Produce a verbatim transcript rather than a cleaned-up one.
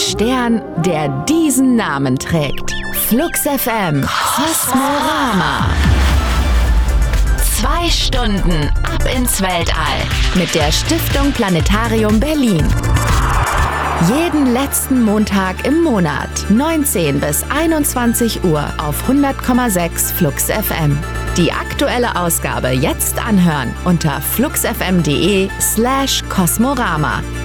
Stern, der diesen Namen trägt. Flux F M Kosmorama. Zwei Stunden ab ins Weltall mit der Stiftung Planetarium Berlin. Jeden letzten Montag im Monat, neunzehn bis einundzwanzig Uhr auf hundert Komma sechs Flux F M. Die aktuelle Ausgabe jetzt anhören unter fluxfm.de slash Kosmorama.